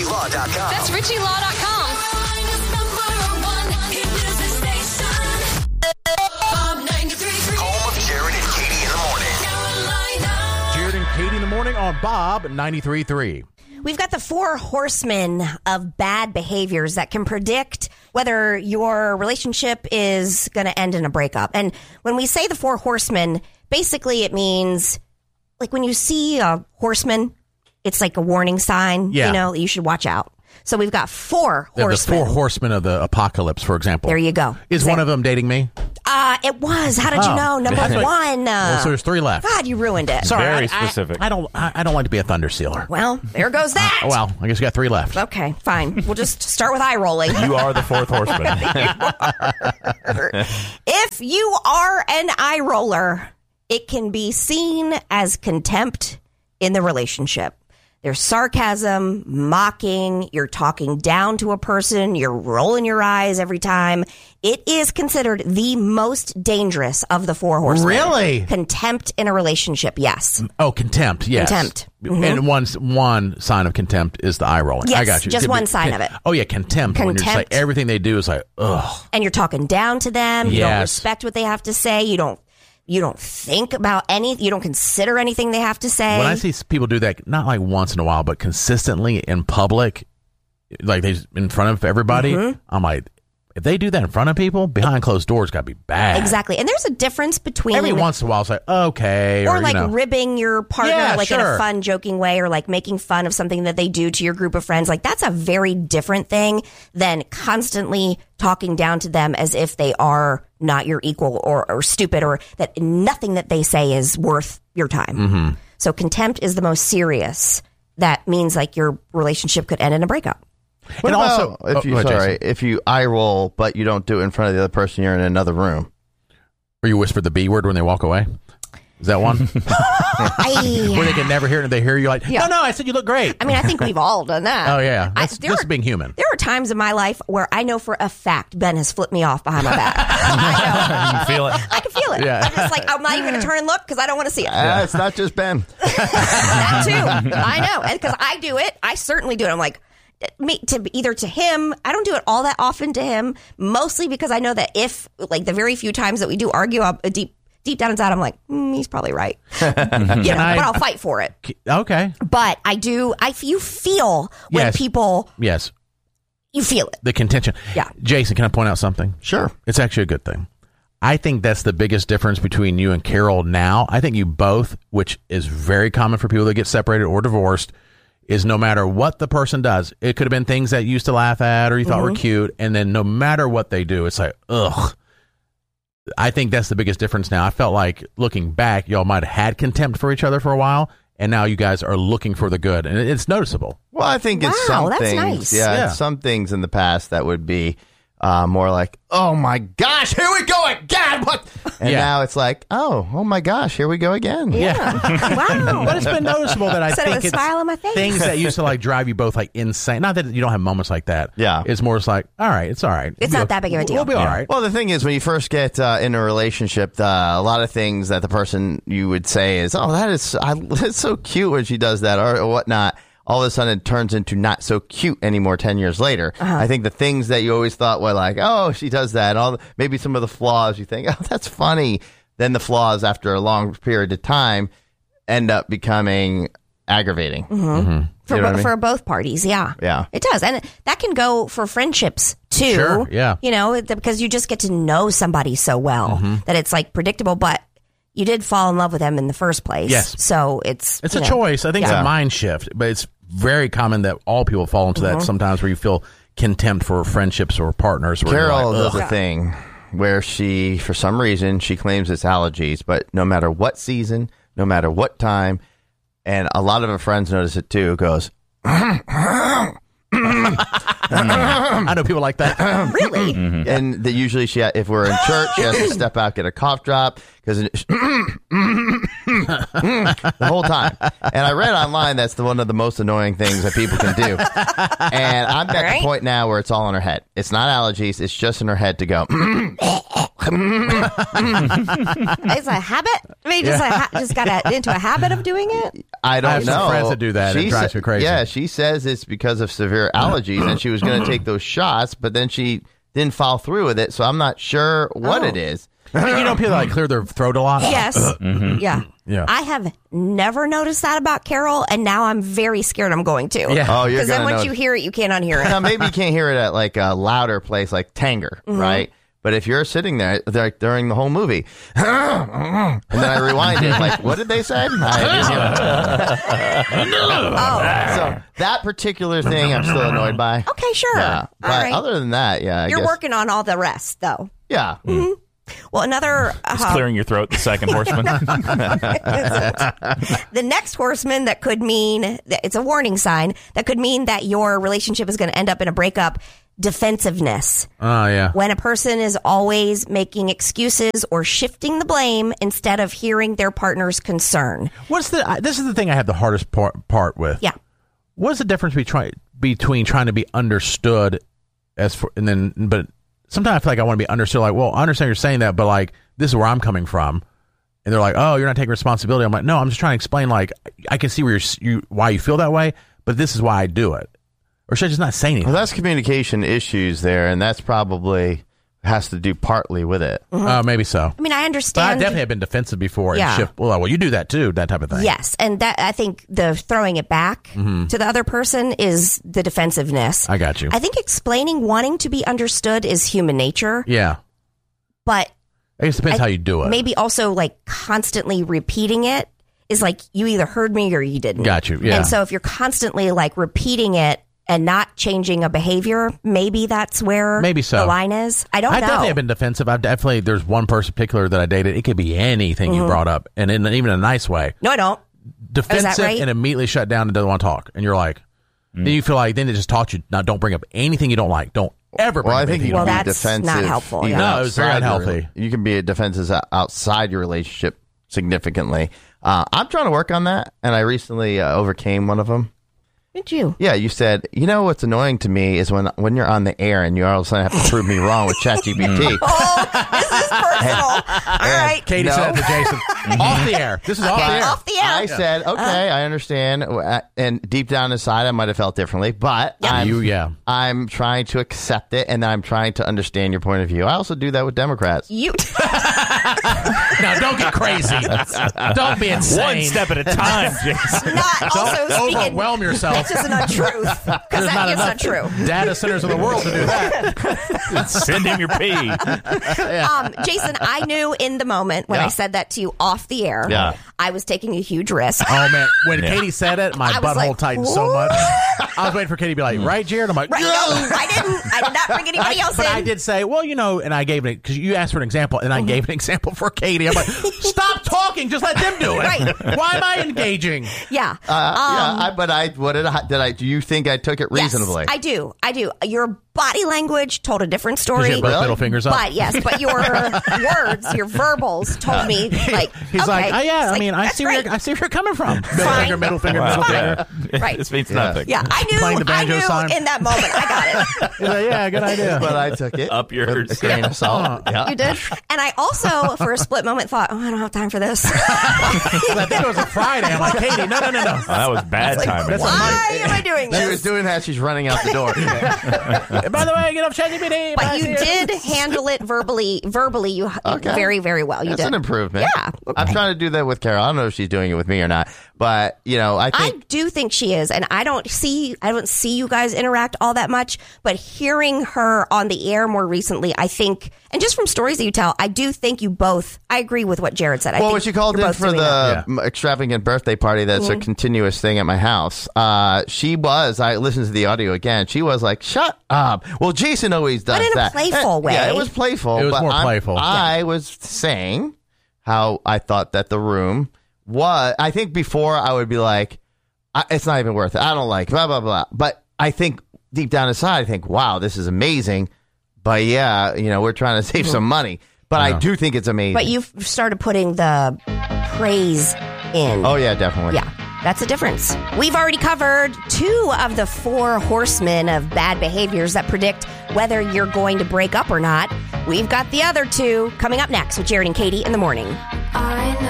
RichieLaw.com. That's RichieLaw.com. Home of Jared and Katie in the morning. Jared and Katie in the morning on Bob 93.3. We've got the 4 horsemen of bad behaviors that can predict whether your relationship is going to end in a breakup. And when we say the 4 horsemen, basically it means like when you see a horseman, it's like a warning sign, Yeah. you know, you should watch out. So we've got 4 horsemen. The 4 horsemen of the apocalypse, for example. There you go. Is one of them dating me? It was. How did you know? Number That's like- 1. Well, so there's 3 left. God, you ruined it. Sorry, Very specific. I don't like to be a thunder sealer. Well, there goes that. Well, I guess you got 3 left. Okay, fine. We'll just start with eye rolling. You are the 4th horseman. If you are an eye roller, it can be seen as contempt in the relationship. There's sarcasm, mocking, you're talking down to a person, you're rolling your eyes every time. It is considered the most dangerous of the 4 horsemen. Really? Contempt in a relationship, yes. Oh, contempt, yes. Contempt. And one sign of contempt is the eye rolling. Yes, I got you. just Could one sign of it. Oh, yeah, contempt. When you're just like, Contempt. everything they do is like, ugh. And you're talking down to them. You don't Yes. respect what they have to say. You don't think about anything. You don't consider anything they have to say. When I see people do that, not like once in a while, but consistently in public, like they in front of everybody, I'm like, if they do that in front of people, behind closed doors, got to be bad. Exactly. And there's a difference between Every once in a while, it's like, okay. or you like know. ribbing your partner Yeah, like in sure. a fun, joking way, or like making fun of something that they do to your group of friends. Like that's a very different thing than constantly talking down to them as if they are not your equal or stupid, or that nothing that they say is worth your time. So contempt is the most serious. That means like your relationship could end in a breakup. What And about also- if you go ahead, Jason. if you eye roll but you don't do it in front of the other person, you're in another room. Or you whisper the B word when they walk away? Is that one? Where they can never hear it and they hear you like, Yeah. no, I said you look great. I mean, I think we've all done that. Oh, yeah. That's there just are- being human. There are times in my life where I know for a fact Ben has flipped me off behind my back. You can feel it. I can feel it. Yeah. I'm just like, I'm not even going to turn and look because I don't want to see it. It's not just Ben. That too. I know. And because I do it, I certainly do it. I'm like, either to him, I don't do it all that often to him, mostly because I know that if, like, the very few times that we do argue, deep down inside, I'm like, he's probably right. But I'll fight for it. Okay. But you feel when Yes. people, Yes. you feel it. The contention. Yeah. Jason, can I point out something? Sure. It's actually a good thing. I think that's the biggest difference between you and Carol now. I think you both, which is very common for people that get separated or divorced, is no matter what the person does, it could have been things that you used to laugh at or you thought were cute, and then no matter what they do, it's like, ugh. I think that's the biggest difference now. I felt like, looking back, y'all might have had contempt for each other for a while, and now you guys are looking for the good, and it's noticeable. Well, I think it's Wow, some that's things. nice. Yeah. It's some things in the past that would be more like, oh my gosh, here we go again. What? And Yeah. now it's like, oh my gosh, here we go again. Wow. But it's been noticeable that I Said it think with a it's smile on my face. things that used to like drive you both like insane. Not that you don't have moments like that. Yeah. It's more just like, all right, it's all right. It's We'll not be that big of a deal. We'll be all right. Well, the thing is, when you first get in a relationship, a lot of things that the person you would say is, oh, that's so cute when she does that or whatnot. All of a sudden it turns into not so cute anymore 10 years later. I think the things that you always thought were like, oh, she does that. Maybe some of the flaws you think, oh, that's funny. Then the flaws after a long period of time end up becoming aggravating. For, You know what I mean? for both parties, yeah. Yeah. It does. And that can go for friendships, too. Sure, yeah. You know, because you just get to know somebody so well that it's, like, predictable, but you did fall in love with them in the first place. Yes. So it's It's a choice. I think it's Yeah. a mind shift, but it's very common that all people fall into that sometimes where you feel contempt for friendships or partners. Where Carol you're like, does a thing where she, for some reason, she claims it's allergies, but no matter what season, no matter what time, and a lot of her friends notice it too, goes, I know people like that. really? and that usually if we're in church, she has to step out, get a cough drop, because the whole time. And I read online that's one of the most annoying things that people can do. And I'm at the point now where it's all in her head. It's not allergies. It's just in her head to go. It's a habit. I mean, just got into a habit of doing it. I don't have know. some friends that do that. It drives me crazy. Yeah, she says it's because of severe allergies, and she was going to take those shots, but then she didn't follow through with it. So I'm not sure what it is. You know, people that clear their throat a lot. Yes. Yeah. Yeah. I have never noticed that about Carol, and now I'm very scared I'm going to. Yeah. Oh, you're Because then going once to you hear it, you can't unhear Now, it. maybe you can't hear it at like a louder place like Tanger, right? But if you're sitting there like, during the whole movie, and then I rewind it, like, what did they say? I didn't hear it. Oh, So that particular thing I'm still annoyed by. okay, sure. Yeah. All But right. other than that, yeah. I You're guess, working on all the rest, though. Yeah. Well, another It's clearing your throat, the second horseman. the next horseman that could mean it's a warning sign that could mean that your relationship is going to end up in a breakup. Defensiveness. Oh, yeah. When a person is always making excuses or shifting the blame instead of hearing their partner's concern. This is the thing I have the hardest part with. Yeah. What's the difference between trying to be understood but sometimes I feel like I want to be understood. Like, well, I understand you're saying that, but like, this is where I'm coming from. And they're like, oh, you're not taking responsibility. I'm like, no, I'm just trying to explain, like, I can see why you feel that way, but this is why I do it. Or should I just not say anything? Well, that's communication issues there, and that's probably has to do partly with it. Maybe so. I mean, I But I understand. definitely have been defensive before. Yeah. And shift. Well, you do that too, that type of thing. Yes, and that I think the throwing it back to the other person is the defensiveness. I got you. I think explaining wanting to be understood is human nature, Yeah. but I guess it depends how you do it. maybe also like constantly repeating it is like you either heard me or you didn't. Got you, yeah. And so if you're constantly like repeating it and not changing a behavior, maybe that's where Maybe so. the line is. I don't know. I definitely have been defensive. There's one person in particular that I dated. It could be anything Mm-hmm. you brought up, and even in a nice way. No, I don't. Defensive right? and immediately shut down and doesn't want to talk. And you're like, then you feel like, then it just taught you, now don't bring up anything you don't like. Don't ever bring Well, I up think anything you you can don't be like. that's defensive. not helpful, even yeah. No, it was very outside your- unhealthy. You can be defensive outside your relationship significantly. I'm trying to work on that, and I recently overcame one of them. Did you? Yeah, you said, you know what's annoying to me is when you're on the air and you all of a sudden have to prove me wrong with ChatGPT. Oh, this is personal. All right. Katie No. said to Jason, off the air. This is off the air. Off the air. I said, okay, I understand. And deep down inside, I might have felt differently, but I'm trying to accept it, and I'm trying to understand your point of view. I also do that with Democrats. You. Now, don't get crazy. Don't be insane. One step at a time, Jason. Not also Don't speaking. overwhelm yourself. That's just an untruth. Because There's that is not true. data centers of the world to do that. Send him your pee. Jason, I knew in the moment when I said that to you off the air, Yeah. I was taking a huge risk. Oh, man. When Katie said it, my I was butthole like, tightened so much. I was waiting for Katie to be like, right, Jared? I'm like, Right? No, I didn't. I did not bring anybody else but in. I did say, well, and I gave it, because you asked for an example, and I gave an example for Katie. I'm like, stop talking. Just let them do it. Right. Why am I engaging? Yeah. Do you think I took it reasonably? Yes, I do. Your body language told a different story. You had both middle fingers up. But your words, your verbals told me like He's okay. like, oh, yeah, It's I that's see great. where you're coming from. Middle Fine. finger, middle finger, Wow. middle finger. Right. This means Yeah. nothing. Yeah, I Playing the banjo knew sign. in that moment. I got it. He's like, yeah, good idea. But I took it Up yours. with a grain of salt. Yeah. You did. And I also, for a split moment, thought, oh, I don't have time for this. I think it was a Friday. I'm like, Katie, no. Oh, that was bad timing. Why am I doing She was this? doing that. She's running out the door. By the way, get off ChatGPT. But you did handle it verbally. You Okay. very, very well. You That's did. an improvement. Yeah. I'm trying to do that with Carol. I don't know if she's doing it with me or not, but I I think do think she is, and I don't see you guys interact all that much. But hearing her on the air more recently, I think, and just from stories that you tell, I do think you both. I agree with what Jared said. I well, think when she called you're in both for doing that. the extravagant birthday party, that's a continuous thing at my house. I listened to the audio again. She was like, "Shut up." Well, Jason always does But in a that. playful way. Yeah, it was playful. It was but more playful. I was saying how I thought that the room was. I think before I would be like, "It's not even worth it. I don't like blah blah blah." But I think deep down inside, I think, "Wow, this is amazing." But yeah, we're trying to save some money. But I do think it's amazing. But you've started putting the praise in. Oh yeah, definitely. Yeah, that's a difference. We've already covered 2 of the 4 horsemen of bad behaviors that predict whether you're going to break up or not. We've got the other two coming up next with Jared and Katie in the morning. I know.